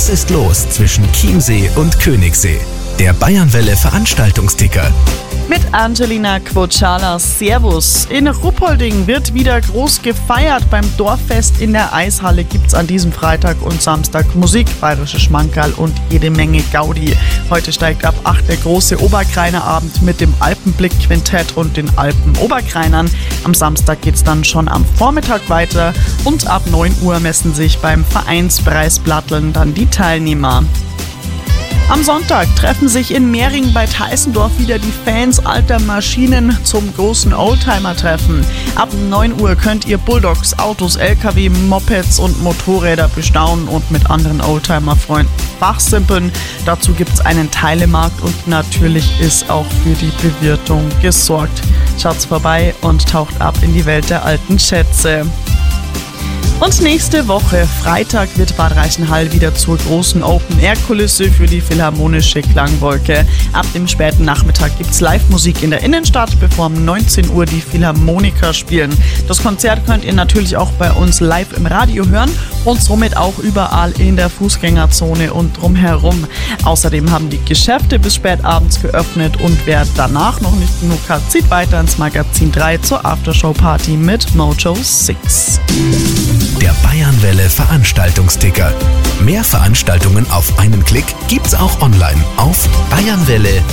Was ist los zwischen Chiemsee und Königssee? Der Bayernwelle Veranstaltungsticker. Mit Angelina Quocala. Servus. In Ruppolding wird wieder groß gefeiert. Beim Dorffest in der Eishalle gibt's an diesem Freitag und Samstag Musik, bayerische Schmankerl und jede Menge Gaudi. Heute steigt ab 8 der große Oberkreinerabend mit dem Alpenblick-Quintett und den Alpen-Oberkreinern. Am Samstag geht's dann schon am Vormittag weiter und ab 9 Uhr messen sich beim Vereinspreisblatteln dann die Teilnehmer. Am Sonntag treffen sich in Mehring bei Teissendorf wieder die Fans alter Maschinen zum großen Oldtimer-Treffen. Ab 9 Uhr könnt ihr Bulldogs, Autos, LKW, Mopeds und Motorräder bestaunen und mit anderen Oldtimer-Freunden fachsimpeln. Dazu gibt's einen Teilemarkt und natürlich ist auch für die Bewirtung gesorgt. Schaut's vorbei und taucht ab in die Welt der alten Schätze. Und nächste Woche, Freitag, wird Bad Reichenhall wieder zur großen Open-Air-Kulisse für die Philharmonische Klangwolke. Ab dem späten Nachmittag gibt's Live-Musik in der Innenstadt, bevor um 19 Uhr die Philharmoniker spielen. Das Konzert könnt ihr natürlich auch bei uns live im Radio hören und somit auch überall in der Fußgängerzone und drumherum. Außerdem haben die Geschäfte bis spät abends geöffnet und wer danach noch nicht genug hat, zieht weiter ins Magazin 3 zur Aftershow-Party mit Mojo 6. Der Bayernwelle Veranstaltungsticker. Mehr Veranstaltungen auf einen Klick gibt's auch online auf bayernwelle.at.